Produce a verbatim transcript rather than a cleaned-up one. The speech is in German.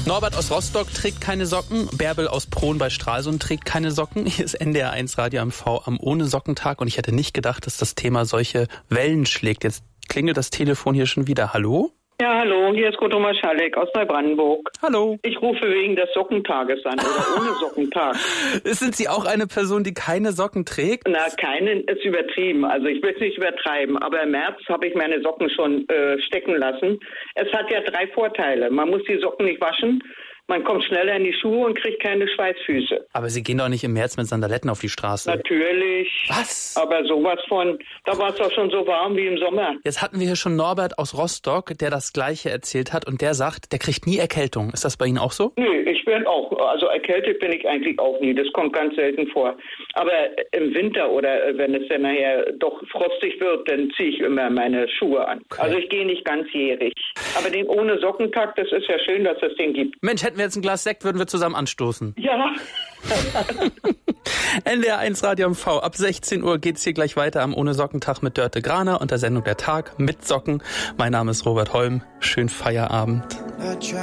Norbert aus Rostock trägt keine Socken. Bärbel aus Prohn bei Stralsund trägt keine Socken. Hier ist N D R eins Radio M V am Ohne-Socken-Tag. Und ich hätte nicht gedacht, dass das Thema solche Wellen schlägt. Jetzt klingelt das Telefon hier schon wieder. Hallo? Ja, hallo, hier ist Gudrun Maschalek aus Neubrandenburg. Hallo. Ich rufe wegen des Sockentages an oder ohne Sockentag. Sind Sie auch eine Person, die keine Socken trägt? Na, keinen ist übertrieben. Also ich will es nicht übertreiben, aber im März habe ich meine Socken schon äh, stecken lassen. Es hat ja drei Vorteile. Man muss die Socken nicht waschen. Man kommt schneller in die Schuhe und kriegt keine Schweißfüße. Aber Sie gehen doch nicht im März mit Sandaletten auf die Straße. Natürlich. Was? Aber sowas von, da war es doch schon so warm wie im Sommer. Jetzt hatten wir hier schon Norbert aus Rostock, der das Gleiche erzählt hat. Und der sagt, der kriegt nie Erkältung. Ist das bei Ihnen auch so? Nee, ich bin auch, also erkältet bin ich eigentlich auch nie. Das kommt ganz selten vor. Aber im Winter oder wenn es dann nachher doch frostig wird, dann ziehe ich immer meine Schuhe an. Okay. Also ich gehe nicht ganzjährig. Aber den ohne Sockentag, das ist ja schön, dass es den gibt. Mensch, hätten wir jetzt ein Glas Sekt, würden wir zusammen anstoßen. Ja. N D R eins Radio M V. Ab sechzehn Uhr geht's hier gleich weiter am Ohne-Socken-Tag mit Dörte Graner und der Sendung Der Tag mit Socken. Mein Name ist Robert Holm. Schönen Feierabend.